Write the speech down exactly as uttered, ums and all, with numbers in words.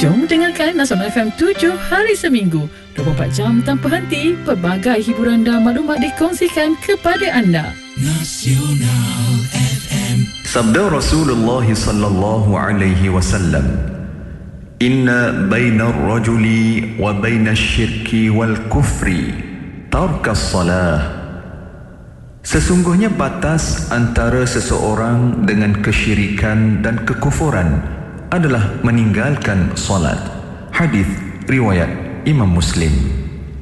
Jom dengarkan Nasional F M tujuh hari seminggu, dua puluh empat jam tanpa henti. Pelbagai hiburan dan maklumat dikongsikan kepada anda. Nasional F M. Sabda Rasulullah sallallahu alaihi wasallam, Inna baina ar-rajuli wa baina asy-syirki wal kufri tarkas salah. Sesungguhnya batas antara seseorang dengan kesyirikan dan kekufuran adalah meninggalkan solat. Hadis riwayat Imam Muslim.